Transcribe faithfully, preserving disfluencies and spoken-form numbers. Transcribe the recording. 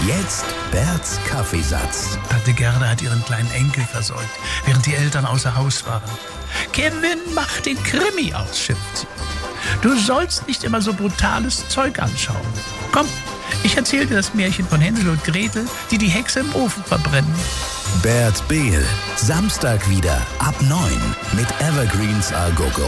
Jetzt Berts Kaffeesatz. Tante Gerda hat ihren kleinen Enkel versorgt, während die Eltern außer Haus waren. Kevin, mach den Krimi aus, schimpft sie. Du sollst nicht immer so brutales Zeug anschauen. Komm, ich erzähle dir das Märchen von Hänsel und Gretel, die die Hexe im Ofen verbrennen. Bert Behl, Samstag wieder ab neun mit Evergreens A Go Go.